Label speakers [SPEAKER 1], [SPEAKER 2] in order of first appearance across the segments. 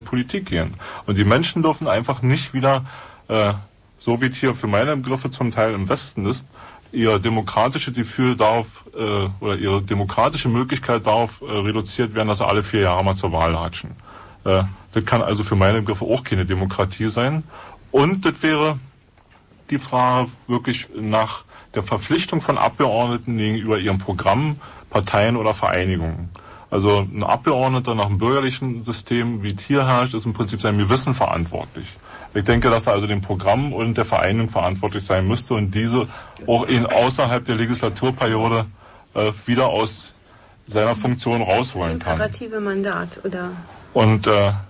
[SPEAKER 1] Politik gehen. Und die Menschen dürfen einfach nicht wieder, so wie es hier für meine Begriffe zum Teil im Westen ist, ihr demokratisches Gefühl darauf, oder ihre demokratische Möglichkeit darauf reduziert werden, dass sie alle 4 Jahre mal zur Wahl latschen. Das kann also für meine Begriffe auch keine Demokratie sein. Und das wäre die Frage wirklich nach der Verpflichtung von Abgeordneten gegenüber ihrem Programm, Parteien oder Vereinigungen. Also ein Abgeordneter nach dem bürgerlichen System, wie es hier herrscht, ist im Prinzip seinem Gewissen verantwortlich. Ich denke, dass er also dem Programm und der Vereinigung verantwortlich sein müsste und diese auch außerhalb der Legislaturperiode wieder aus seiner Funktion rausholen kann.
[SPEAKER 2] Operative Mandat, oder?
[SPEAKER 1] Und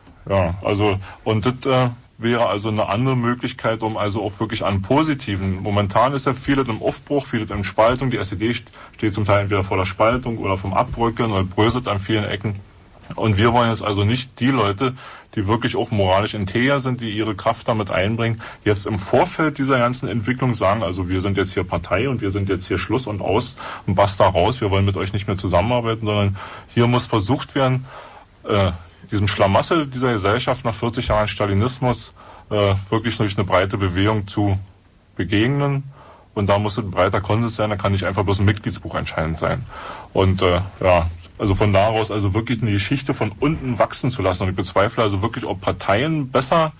[SPEAKER 1] das wäre also eine andere Möglichkeit, um also auch wirklich an positiven. Momentan ist ja vieles im Aufbruch, vieles in Spaltung. Die SED steht zum Teil entweder vor der Spaltung oder vom Abbröckeln oder bröselt an vielen Ecken. Und wir wollen jetzt also nicht die Leute, die wirklich auch moralisch integer sind, die ihre Kraft damit einbringen, jetzt im Vorfeld dieser ganzen Entwicklung sagen, also wir sind jetzt hier Partei und wir sind jetzt hier Schluss und aus und basta raus, wir wollen mit euch nicht mehr zusammenarbeiten, sondern hier muss versucht werden, diesem Schlamassel dieser Gesellschaft nach 40 Jahren Stalinismus wirklich durch eine breite Bewegung zu begegnen. Und da muss ein breiter Konsens sein, da kann nicht einfach bloß ein Mitgliedsbuch entscheidend sein. Und also von daraus also wirklich eine Geschichte von unten wachsen zu lassen. Und ich bezweifle also wirklich, ob Parteien besser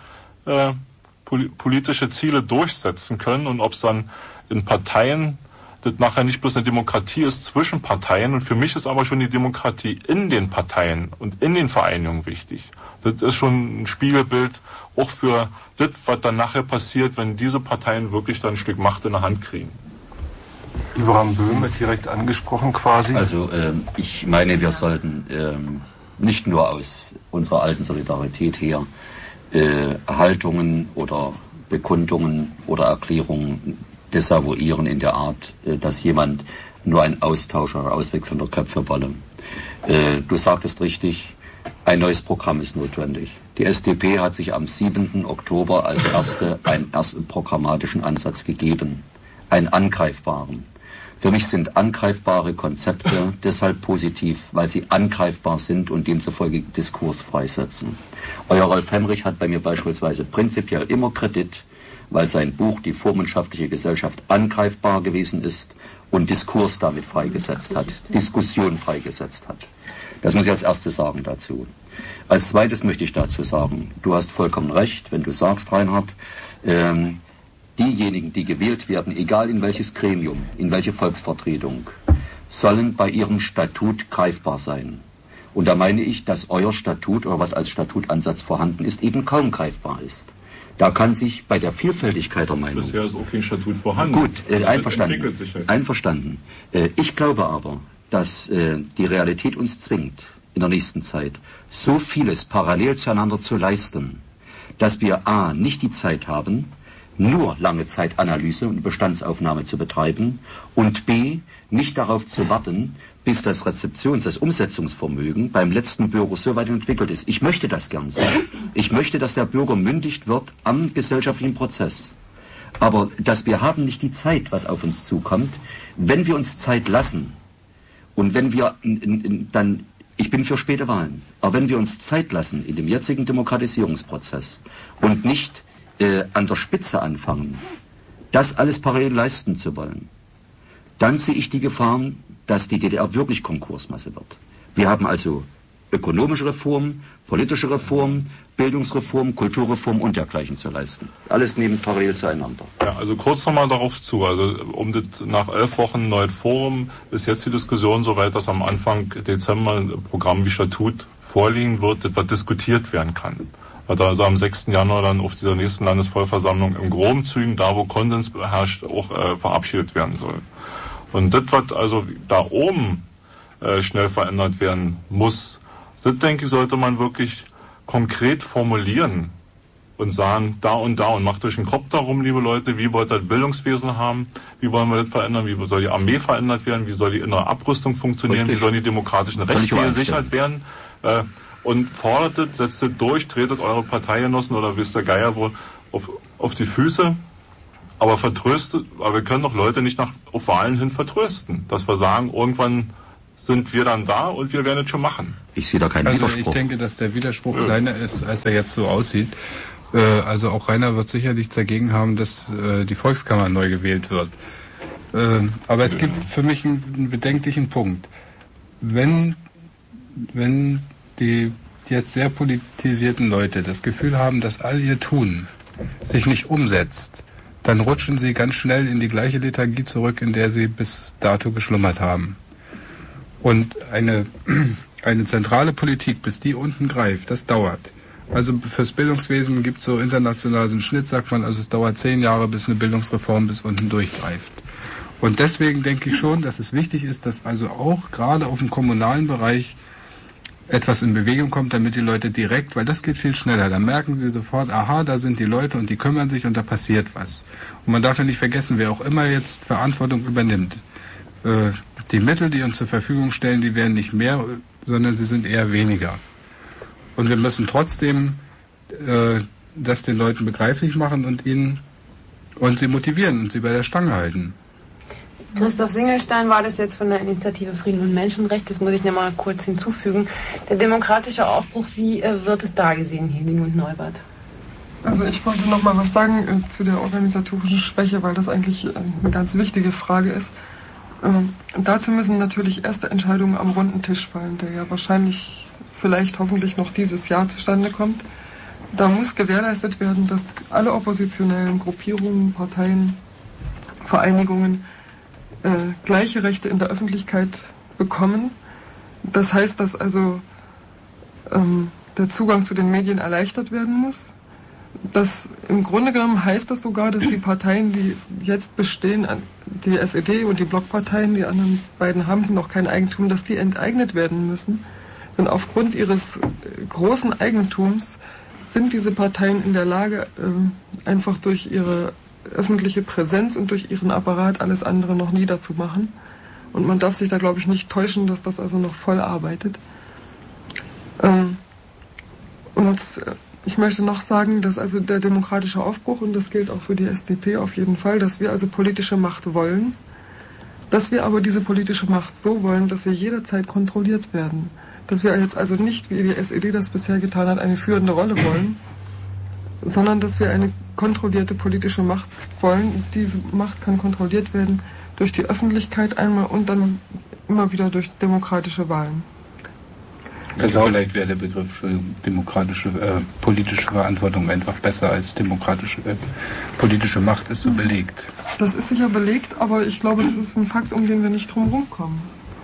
[SPEAKER 1] politische Ziele durchsetzen können und ob es dann in Parteien das nachher nicht bloß eine Demokratie ist zwischen Parteien. Und für mich ist aber schon die Demokratie in den Parteien und in den Vereinigungen wichtig. Das ist schon ein Spiegelbild auch für das, was dann nachher passiert, wenn diese Parteien wirklich dann ein Stück Macht in der Hand kriegen.
[SPEAKER 3] Ivan Böhm wird direkt angesprochen quasi.
[SPEAKER 4] Also ich meine, wir sollten nicht nur aus unserer alten Solidarität her Haltungen oder Bekundungen oder Erklärungen desavouieren in der Art, dass jemand nur ein Austausch oder Auswechseln der Köpfe wolle. Du sagtest richtig, ein neues Programm ist notwendig. Die SDP hat sich am 7. Oktober als einen ersten programmatischen Ansatz gegeben, einen angreifbaren. Für mich sind angreifbare Konzepte deshalb positiv, weil sie angreifbar sind und demzufolge Diskurs freisetzen. Euer Rolf Hemrich hat bei mir beispielsweise prinzipiell immer Kredit, weil sein Buch Die vormundschaftliche Gesellschaft angreifbar gewesen ist und Diskurs damit freigesetzt hat, Diskussion freigesetzt hat. Das muss ich als erstes sagen dazu. Als zweites möchte ich dazu sagen, du hast vollkommen recht, wenn du sagst, Reinhard, diejenigen, die gewählt werden, egal in welches Gremium, in welche Volksvertretung, sollen bei ihrem Statut greifbar sein. Und da meine ich, dass euer Statut oder was als Statutansatz vorhanden ist, eben kaum greifbar ist. Da kann sich bei der Vielfältigkeit der Meinung...
[SPEAKER 1] Bisher ist auch kein Statut vorhanden.
[SPEAKER 4] Gut, einverstanden. Einverstanden. Ich glaube aber, dass die Realität uns zwingt, in der nächsten Zeit so vieles parallel zueinander zu leisten, dass wir a. nicht die Zeit haben, nur lange Zeitanalyse und Bestandsaufnahme zu betreiben und b. nicht darauf zu warten, bis das das Umsetzungsvermögen beim letzten Bürger so weit entwickelt ist. Ich möchte das gern so. Ich möchte, dass der Bürger mündigt wird am gesellschaftlichen Prozess. Aber dass wir haben nicht die Zeit, was auf uns zukommt, wenn wir uns Zeit lassen und wenn wir dann, ich bin für späte Wahlen, aber wenn wir uns Zeit lassen in dem jetzigen Demokratisierungsprozess und nicht an der Spitze anfangen, das alles parallel leisten zu wollen, dann sehe ich die Gefahren, dass die DDR wirklich Konkursmasse wird. Wir haben also ökonomische Reformen, politische Reformen, Bildungsreform, Kulturreform und dergleichen zu leisten. Alles neben parallel zueinander.
[SPEAKER 1] Ja, also kurz nochmal darauf zu. Also um das nach 11 Wochen neues Forum ist jetzt die Diskussion soweit, dass am Anfang Dezember ein Programm wie Statut vorliegen wird, das was diskutiert werden kann. Weil da also am 6. Januar dann auf dieser nächsten Landesvollversammlung im groben Zügen, da wo Konsens herrscht, auch verabschiedet werden soll. Und das, was also da oben schnell verändert werden muss, das, denke ich, sollte man wirklich konkret formulieren und sagen, da und macht euch einen Kopf darum, liebe Leute, wie wollt ihr das Bildungswesen haben, wie wollen wir das verändern, wie soll die Armee verändert werden, wie soll die innere Abrüstung funktionieren,
[SPEAKER 4] Richtig.
[SPEAKER 1] Wie sollen die demokratischen Rechte gesichert werden, und fordert das, setzt das durch, tretet eure Parteigenossen oder wisst der Geier wo auf die Füße, aber wir können doch Leute nicht auf Wahlen hin vertrösten, dass wir sagen, irgendwann sind wir dann da und wir werden es schon machen.
[SPEAKER 4] Ich sehe da keinen Widerspruch.
[SPEAKER 2] Ich denke, dass der Widerspruch kleiner ist, als er jetzt so aussieht. Also auch Rainer wird sicherlich dagegen haben, dass die Volkskammer neu gewählt wird. Aber es gibt für mich einen bedenklichen Punkt. Wenn die jetzt sehr politisierten Leute das Gefühl haben, dass all ihr Tun sich nicht umsetzt, dann rutschen sie ganz schnell in die gleiche Lethargie zurück, in der sie bis dato geschlummert haben. Und eine zentrale Politik, bis die unten greift, das dauert. Also fürs Bildungswesen gibt es so international so einen Schnitt, sagt man, also es dauert 10 Jahre, bis eine Bildungsreform bis unten durchgreift. Und deswegen denke ich schon, dass es wichtig ist, dass also auch gerade auf dem kommunalen Bereich etwas in Bewegung kommt, damit die Leute direkt, weil das geht viel schneller, dann merken sie sofort, aha, da sind die Leute und die kümmern sich und da passiert was. Und man darf ja nicht vergessen, wer auch immer jetzt Verantwortung übernimmt. Die Mittel, die uns zur Verfügung stellen, die werden nicht mehr, sondern sie sind eher weniger. Und wir müssen trotzdem das den Leuten begreiflich machen und sie motivieren und sie bei der Stange halten.
[SPEAKER 5] Christoph Singelstein war das jetzt von der Initiative Frieden und Menschenrecht, das muss ich nochmal kurz hinzufügen. Der demokratische Aufbruch, wie wird es da gesehen, Hilding und Neubert?
[SPEAKER 6] Also ich wollte nochmal was sagen zu der organisatorischen Schwäche, weil das eigentlich eine ganz wichtige Frage ist. Dazu müssen natürlich erste Entscheidungen am runden Tisch fallen, der ja wahrscheinlich, vielleicht hoffentlich noch dieses Jahr zustande kommt. Da muss gewährleistet werden, dass alle oppositionellen Gruppierungen, Parteien, Vereinigungen gleiche Rechte in der Öffentlichkeit bekommen. Das heißt, dass also der Zugang zu den Medien erleichtert werden muss. Das im Grunde genommen heißt das sogar, dass die Parteien, die jetzt bestehen, die SED und die Blockparteien, die anderen beiden haben noch kein Eigentum, dass die enteignet werden müssen. Denn aufgrund ihres großen Eigentums sind diese Parteien in der Lage, einfach durch ihre öffentliche Präsenz und durch ihren Apparat alles andere noch niederzumachen. Und man darf sich da, glaube ich, nicht täuschen, dass das also noch voll arbeitet. Und ich möchte noch sagen, dass also der demokratische Aufbruch, und das gilt auch für die SDP auf jeden Fall, dass wir also politische Macht wollen, dass wir aber diese politische Macht so wollen, dass wir jederzeit kontrolliert werden. Dass wir jetzt also nicht, wie die SED das bisher getan hat, eine führende Rolle wollen, sondern dass wir eine kontrollierte politische Macht wollen. Diese Macht kann kontrolliert werden durch die Öffentlichkeit einmal und dann immer wieder durch demokratische Wahlen.
[SPEAKER 2] Also vielleicht wäre der Begriff für demokratische, politische Verantwortung einfach besser als demokratische, politische Macht ist so belegt.
[SPEAKER 6] Das ist sicher belegt, aber ich glaube, das ist ein Fakt, um den wir nicht drum rumkommen.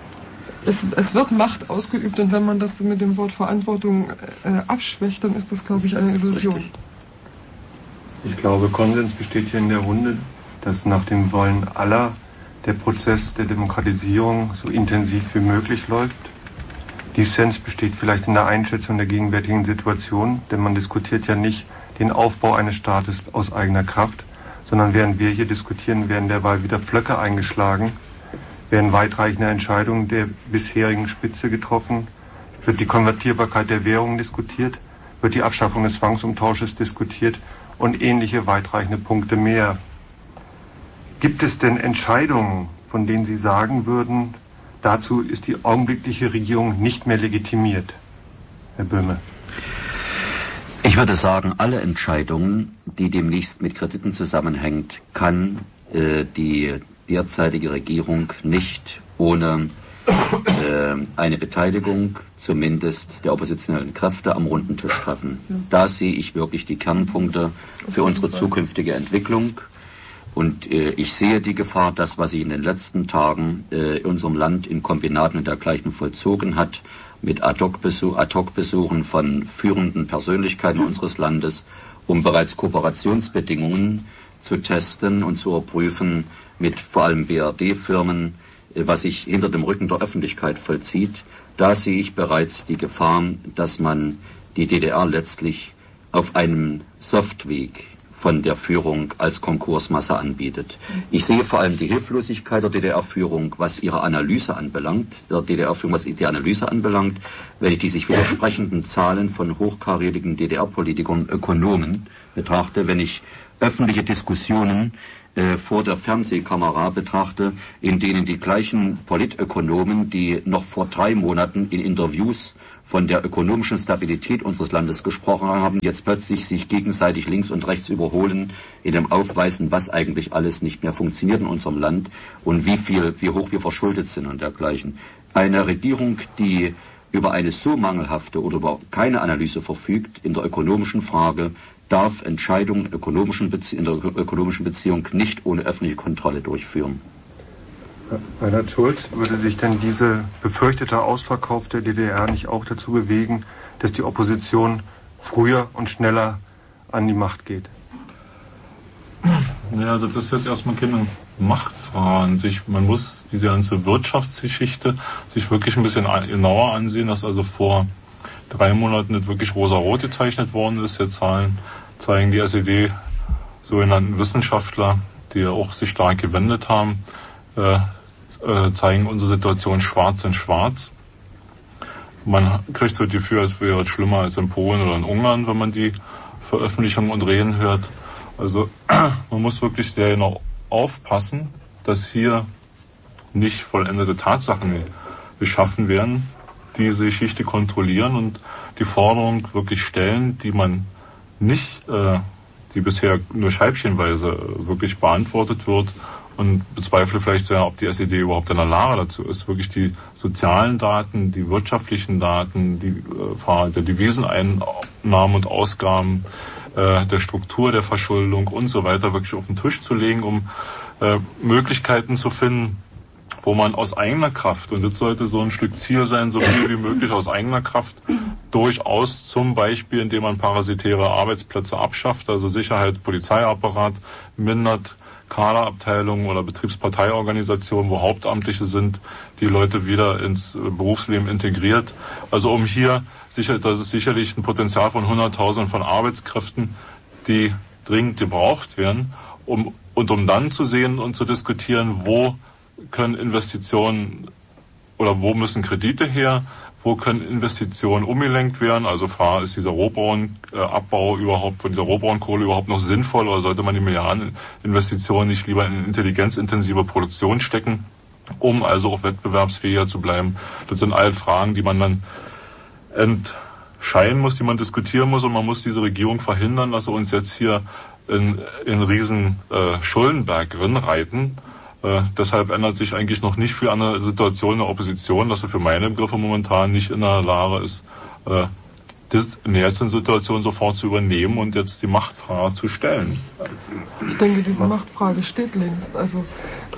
[SPEAKER 6] Es wird Macht ausgeübt und wenn man das mit dem Wort Verantwortung abschwächt, dann ist das, glaube ich, eine Illusion.
[SPEAKER 3] Ich glaube, Konsens besteht hier in der Runde, dass nach dem Wollen aller der Prozess der Demokratisierung so intensiv wie möglich läuft. Dissens besteht vielleicht in der Einschätzung der gegenwärtigen Situation, denn man diskutiert ja nicht den Aufbau eines Staates aus eigener Kraft, sondern während wir hier diskutieren, werden derweil wieder Pflöcke eingeschlagen, werden weitreichende Entscheidungen der bisherigen Spitze getroffen, wird die Konvertierbarkeit der Währung diskutiert, wird die Abschaffung des Zwangsumtausches diskutiert und ähnliche weitreichende Punkte mehr. Gibt es denn Entscheidungen, von denen Sie sagen würden, dazu ist die augenblickliche Regierung nicht mehr legitimiert? Herr Böhme.
[SPEAKER 4] Ich würde sagen, alle Entscheidungen, die demnächst mit Krediten zusammenhängt, kann die derzeitige Regierung nicht ohne eine Beteiligung zumindest der oppositionellen Kräfte am runden Tisch treffen. Da sehe ich wirklich die Kernpunkte für unsere zukünftige Entwicklung. Und ich sehe die Gefahr, dass was sich in den letzten Tagen in unserem Land in Kombinaten und dergleichen vollzogen hat, mit Ad-hoc-Besuchen von führenden Persönlichkeiten unseres Landes, um bereits Kooperationsbedingungen zu testen und zu überprüfen mit vor allem BRD-Firmen, was sich hinter dem Rücken der Öffentlichkeit vollzieht. Da sehe ich bereits die Gefahr, dass man die DDR letztlich auf einem Softweg von der Führung als Konkursmasse anbietet. Ich sehe vor allem die Hilflosigkeit der DDR-Führung, was ihre Analyse anbelangt, wenn ich die sich widersprechenden Zahlen von hochkarätigen DDR-Politikern, Ökonomen betrachte, wenn ich öffentliche Diskussionen vor der Fernsehkamera betrachte, in denen die gleichen Politökonomen, die noch vor 3 Monaten in Interviews von der ökonomischen Stabilität unseres Landes gesprochen haben, jetzt plötzlich sich gegenseitig links und rechts überholen, in dem Aufweisen, was eigentlich alles nicht mehr funktioniert in unserem Land und wie hoch wir verschuldet sind und dergleichen. Eine Regierung, die über eine so mangelhafte oder über keine Analyse verfügt in der ökonomischen Frage, darf Entscheidungen in der ökonomischen Beziehung nicht ohne öffentliche Kontrolle durchführen.
[SPEAKER 3] Reinhard Schulz, würde sich denn dieser befürchtete Ausverkauf der DDR nicht auch dazu bewegen, dass die Opposition früher und schneller an die Macht geht?
[SPEAKER 1] Ja, das ist jetzt erstmal keine Machtfrage an sich. Man muss diese ganze Wirtschaftsgeschichte sich wirklich ein bisschen genauer ansehen, dass also vor 3 Monaten nicht wirklich rosa-rot gezeichnet worden ist. Jetzt zeigen die SED sogenannten Wissenschaftler, die ja auch sich stark gewendet haben, zeigen unsere Situation schwarz in schwarz. Man kriegt so das Gefühl, als wäre es schlimmer als in Polen oder in Ungarn, wenn man die Veröffentlichungen und Reden hört. Also man muss wirklich sehr genau aufpassen, dass hier nicht vollendete Tatsachen geschaffen werden, die diese Geschichte kontrollieren und die Forderung wirklich stellen, die man nicht, die bisher nur scheibchenweise wirklich beantwortet wird, und bezweifle vielleicht sehr, ob die SED überhaupt in der Lage dazu ist, wirklich die sozialen Daten, die wirtschaftlichen Daten, der Deviseneinnahmen und Ausgaben, der Struktur der Verschuldung und so weiter wirklich auf den Tisch zu legen, um Möglichkeiten zu finden, wo man aus eigener Kraft, und das sollte so ein Stück Ziel sein, so viel wie möglich aus eigener Kraft, durchaus zum Beispiel, indem man parasitäre Arbeitsplätze abschafft, also Sicherheit, Polizeiapparat mindert, Kaderabteilungen oder Betriebsparteiorganisationen, wo Hauptamtliche sind, die Leute wieder ins Berufsleben integriert. Also um hier, das ist sicherlich ein Potenzial von 100.000 von Arbeitskräften, die dringend gebraucht werden, um dann zu sehen und zu diskutieren, wo können Investitionen oder wo müssen Kredite her, wo können Investitionen umgelenkt werden, also ist dieser Rohbraunabbau überhaupt, von dieser Rohbraunkohle überhaupt noch sinnvoll, oder sollte man die Milliardeninvestitionen nicht lieber in intelligenzintensive Produktion stecken, um also auch wettbewerbsfähiger zu bleiben. Das sind all Fragen, die man dann entscheiden muss, die man diskutieren muss, und man muss diese Regierung verhindern, dass sie uns jetzt hier in riesen Schuldenberg rinreiten. Deshalb ändert sich eigentlich noch nicht viel an der Situation der Opposition, dass sie für meine Begriffe momentan nicht in der Lage ist, in der jetzigen Situation sofort zu übernehmen und jetzt die Machtfrage zu stellen.
[SPEAKER 6] Ich denke, diese Machtfrage steht längst. Also,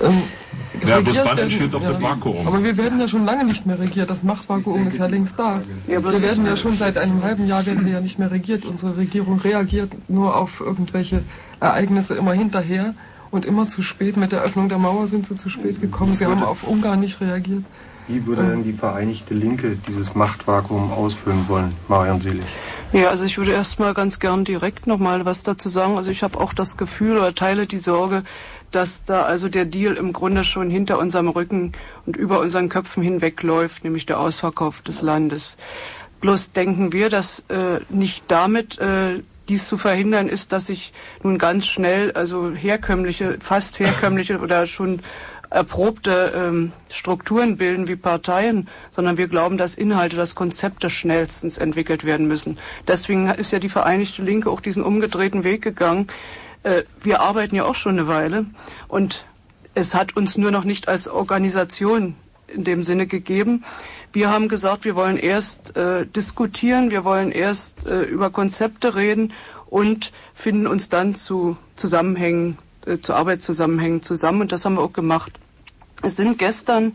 [SPEAKER 1] bis dann entsteht auch das Vakuum.
[SPEAKER 6] Aber wir werden ja schon lange nicht mehr regiert. Das Machtvakuum ist ja längst da. Wir werden ja schon seit einem halben Jahr nicht mehr regiert. Unsere Regierung reagiert nur auf irgendwelche Ereignisse immer hinterher. Und immer zu spät. Mit der Öffnung der Mauer sind sie zu spät gekommen. Sie haben auf Ungarn nicht reagiert.
[SPEAKER 3] Wie würde denn die Vereinigte Linke dieses Machtvakuum ausfüllen wollen, Marian Selig?
[SPEAKER 7] Ja, also ich würde erstmal ganz gern direkt nochmal was dazu sagen. Also ich habe auch das Gefühl oder teile die Sorge, dass da also der Deal im Grunde schon hinter unserem Rücken und über unseren Köpfen hinwegläuft, nämlich der Ausverkauf des Landes. Bloß denken wir, dass nicht damit dies zu verhindern ist, dass sich nun ganz schnell also fast herkömmliche oder schon erprobte Strukturen bilden wie Parteien, sondern wir glauben, dass Inhalte, dass Konzepte schnellstens entwickelt werden müssen. Deswegen ist ja die Vereinigte Linke auch diesen umgedrehten Weg gegangen. Wir arbeiten ja auch schon eine Weile und es hat uns nur noch nicht als Organisation in dem Sinne gegeben. Wir haben gesagt, wir wollen erst diskutieren, wir wollen erst über Konzepte reden und finden uns dann zu Arbeitszusammenhängen zusammen, und das haben wir auch gemacht. Es sind gestern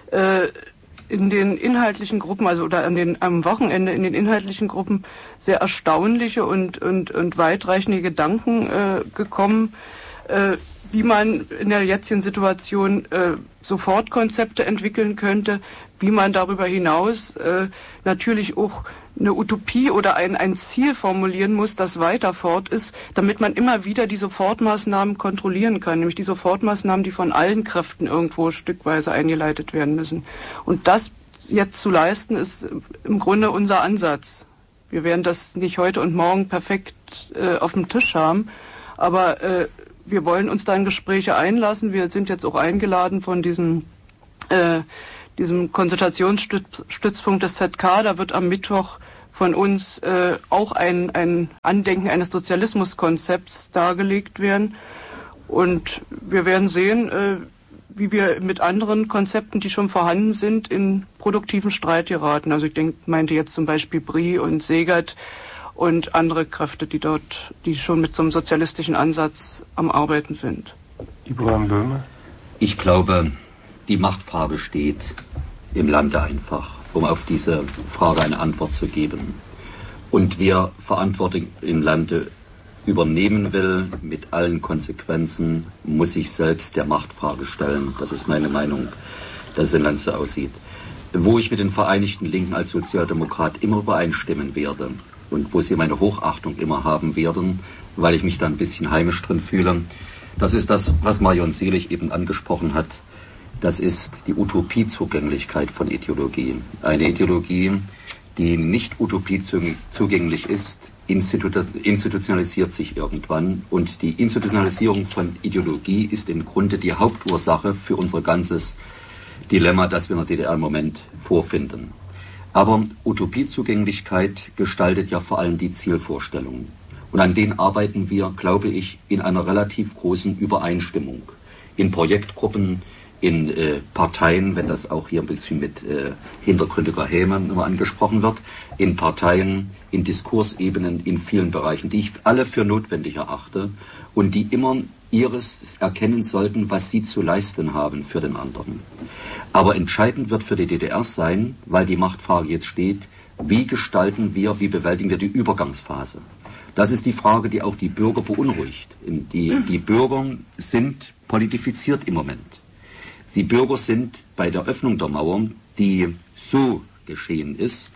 [SPEAKER 7] in den inhaltlichen Gruppen, also oder am Wochenende in den inhaltlichen Gruppen sehr erstaunliche und weitreichende Gedanken gekommen, wie man in der jetzigen Situation Sofortkonzepte entwickeln könnte, wie man darüber hinaus natürlich auch eine Utopie oder ein Ziel formulieren muss, das weiter fort ist, damit man immer wieder die Sofortmaßnahmen kontrollieren kann, nämlich die Sofortmaßnahmen, die von allen Kräften irgendwo stückweise eingeleitet werden müssen. Und das jetzt zu leisten, ist im Grunde unser Ansatz. Wir werden das nicht heute und morgen perfekt auf dem Tisch haben, aber wir wollen uns da in Gespräche einlassen. Wir sind jetzt auch eingeladen von diesem Konsultationsstützpunkt des ZK. Da wird am Mittwoch von uns auch ein Andenken eines Sozialismuskonzepts dargelegt werden. Und wir werden sehen, wie wir mit anderen Konzepten, die schon vorhanden sind, in produktiven Streit geraten. Also ich meinte jetzt zum Beispiel Brie und Segert und andere Kräfte, die schon mit so einem sozialistischen Ansatz am Arbeiten sind.
[SPEAKER 3] Ibrahim Böhme? Ich glaube, die Machtfrage steht im Lande einfach, um auf diese Frage eine Antwort zu geben. Und wer Verantwortung im Lande übernehmen will, mit allen Konsequenzen, muss sich selbst der Machtfrage stellen. Das ist meine Meinung, dass es im Land so aussieht. Wo ich mit den Vereinigten Linken als Sozialdemokrat immer übereinstimmen werde und wo sie meine Hochachtung immer haben werden, weil ich mich da ein bisschen heimisch drin fühle, das ist das, was Marion Selig eben angesprochen hat. Das ist die Utopiezugänglichkeit von Ideologie. Eine Ideologie, die nicht utopiezugänglich ist, institutionalisiert sich irgendwann. Und die Institutionalisierung von Ideologie ist im Grunde die Hauptursache für unser ganzes Dilemma, das wir in der DDR im Moment vorfinden. Aber Utopiezugänglichkeit gestaltet ja vor allem die Zielvorstellungen. Und an denen arbeiten wir, glaube ich, in einer relativ großen Übereinstimmung. In Projektgruppen, in Parteien, wenn das auch hier ein bisschen mit hintergründiger Häme immer angesprochen wird, in Parteien, in Diskursebenen, in vielen Bereichen, die ich alle für notwendig erachte und die immer ihres erkennen sollten, was sie zu leisten haben für den anderen. Aber entscheidend wird für die DDR sein, weil die Machtfrage jetzt steht, wie bewältigen wir die Übergangsphase? Das ist die Frage, die auch die Bürger beunruhigt. Die Bürger sind politifiziert im Moment. Die Bürger sind bei der Öffnung der Mauer, die so geschehen ist,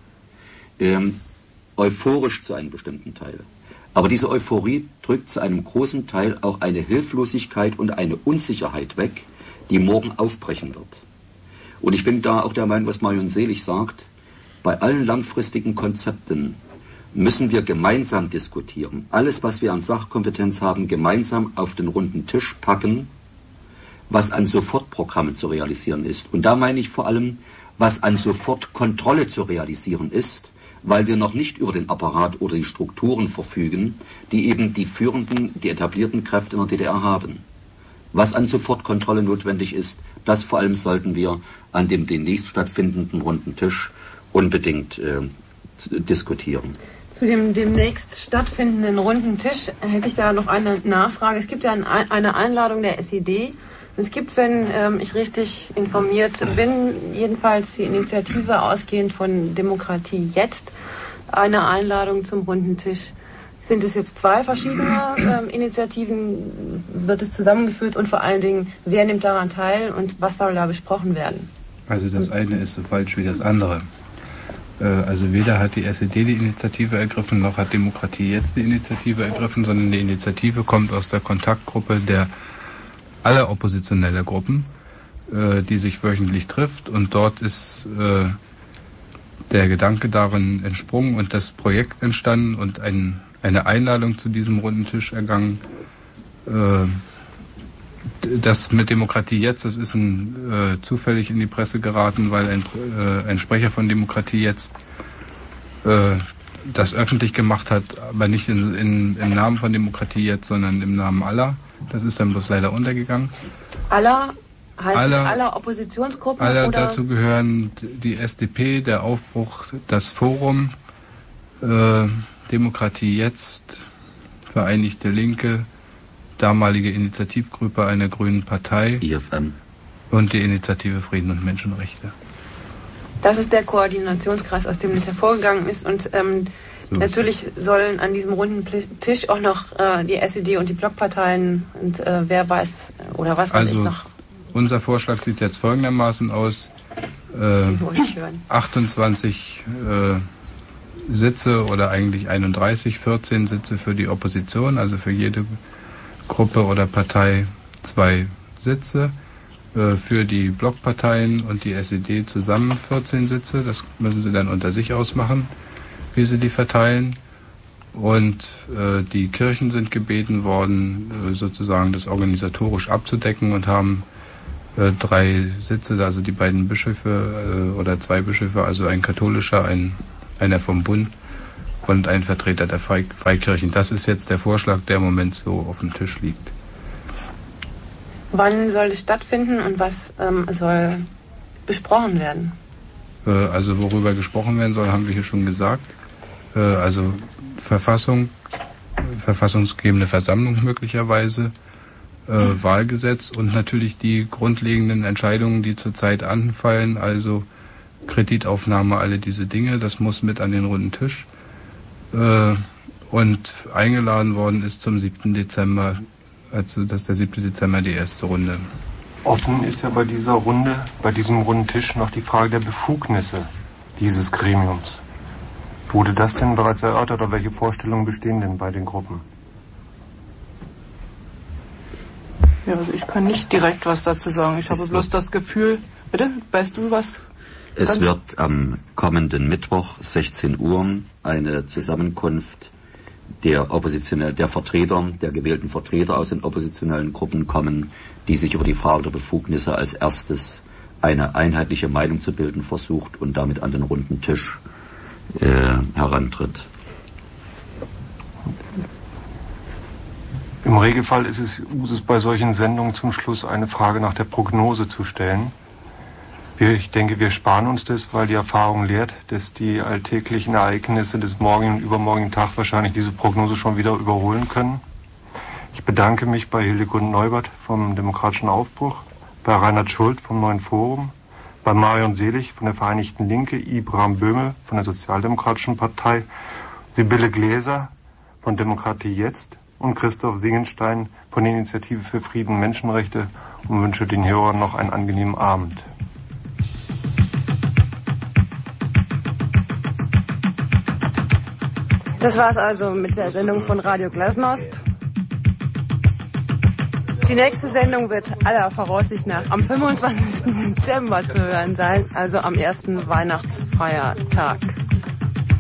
[SPEAKER 3] euphorisch zu einem bestimmten Teil. Aber diese Euphorie drückt zu einem großen Teil auch eine Hilflosigkeit und eine Unsicherheit weg, die morgen aufbrechen wird. Und ich bin da auch der Meinung, was Marion Selig sagt, bei allen langfristigen Konzepten müssen wir gemeinsam diskutieren. Alles, was wir an Sachkompetenz haben, gemeinsam auf den runden Tisch packen, was an Sofortprogrammen zu realisieren ist. Und da meine ich vor allem, was an Sofortkontrolle zu realisieren ist, weil wir noch nicht über den Apparat oder die Strukturen verfügen, die eben die etablierten Kräfte in der DDR haben. Was an Sofortkontrolle notwendig ist, das vor allem sollten wir an dem demnächst stattfindenden runden Tisch unbedingt diskutieren.
[SPEAKER 5] Zu dem demnächst stattfindenden runden Tisch hätte ich da noch eine Nachfrage. Es gibt ja eine Einladung der SED. Es gibt, wenn ich richtig informiert bin, jedenfalls die Initiative ausgehend von Demokratie jetzt, eine Einladung zum runden Tisch. Sind es jetzt zwei verschiedene Initiativen? Wird es zusammengeführt und vor allen Dingen, wer nimmt daran teil und was soll da besprochen werden?
[SPEAKER 2] Also das eine ist so falsch wie das andere. Also weder hat die SED die Initiative ergriffen, noch hat Demokratie jetzt die Initiative ergriffen, sondern die Initiative kommt aus der Kontaktgruppe aller oppositionelle Gruppen, die sich wöchentlich trifft, und dort ist der Gedanke darin entsprungen und das Projekt entstanden und eine Einladung zu diesem runden Tisch ergangen. Das mit Demokratie jetzt, das ist zufällig in die Presse geraten, weil ein Sprecher von Demokratie jetzt das öffentlich gemacht hat, aber nicht im Namen von Demokratie jetzt, sondern im Namen aller. Das ist dann bloß leider untergegangen.
[SPEAKER 5] Aller heißt aller Oppositionsgruppen?
[SPEAKER 2] Aller, oder? Dazu gehören die SDP, der Aufbruch, das Forum, Demokratie jetzt, Vereinigte Linke, damalige Initiativgruppe einer grünen Partei,
[SPEAKER 4] IFM,
[SPEAKER 2] und die Initiative Frieden und Menschenrechte.
[SPEAKER 5] Das ist der Koordinationskreis, aus dem das hervorgegangen ist, und natürlich sollen an diesem runden Tisch auch noch die SED und die Blockparteien und wer weiß oder was weiß ich noch.
[SPEAKER 2] Unser Vorschlag sieht jetzt folgendermaßen aus. 28 Sitze oder eigentlich 31, 14 Sitze für die Opposition, also für jede Gruppe oder Partei 2 Sitze. Für die Blockparteien und die SED zusammen 14 Sitze. Das müssen sie dann unter sich ausmachen, wie sie die verteilen. Und die Kirchen sind gebeten worden, sozusagen das organisatorisch abzudecken und haben 3 Sitze, also die beiden Bischöfe oder 2 Bischöfe, also ein katholischer, einer vom Bund und ein Vertreter der Freikirchen. Das ist jetzt der Vorschlag, der im Moment so auf dem Tisch liegt.
[SPEAKER 5] Wann soll es stattfinden und was soll besprochen werden?
[SPEAKER 2] Also worüber gesprochen werden soll, haben wir hier schon gesagt. Also verfassungsgebende Versammlung möglicherweise, Wahlgesetz und natürlich die grundlegenden Entscheidungen, die zurzeit anfallen, also Kreditaufnahme, alle diese Dinge, das muss mit an den runden Tisch. Und eingeladen worden ist zum 7. Dezember, also das ist der 7. Dezember die erste Runde.
[SPEAKER 3] Offen ist ja bei dieser Runde, bei diesem runden Tisch noch die Frage der Befugnisse dieses Gremiums. Wurde das denn bereits erörtert oder welche Vorstellungen bestehen denn bei den Gruppen?
[SPEAKER 7] Ja, also ich kann nicht direkt was dazu sagen. Ich habe bloß das Gefühl, bitte, weißt du was?
[SPEAKER 4] Es wird am kommenden Mittwoch, 16 Uhr, eine Zusammenkunft der gewählten Vertreter aus den oppositionellen Gruppen kommen, die sich über die Frage der Befugnisse als erstes eine einheitliche Meinung zu bilden versucht und damit an den runden Tisch herantritt.
[SPEAKER 3] Im Regelfall ist es Usus, bei solchen Sendungen zum Schluss eine Frage nach der Prognose zu stellen. Ich denke, wir sparen uns das, weil die Erfahrung lehrt, dass die alltäglichen Ereignisse des morgigen und übermorgigen Tages wahrscheinlich diese Prognose schon wieder überholen können. Ich bedanke mich bei Hildegund Neubert vom Demokratischen Aufbruch, bei Reinhard Schult vom Neuen Forum, bei Marion Selig von der Vereinigten Linke, Ibrahim Böhme von der Sozialdemokratischen Partei, Sibylle Gläser von Demokratie Jetzt und Christoph Singenstein von der Initiative für Frieden und Menschenrechte und wünsche den Hörern noch einen angenehmen Abend.
[SPEAKER 5] Das war's also mit der Sendung von Radio Glasnost. Die nächste Sendung wird aller Voraussicht nach am 25. Dezember zu hören sein, also am ersten Weihnachtsfeiertag.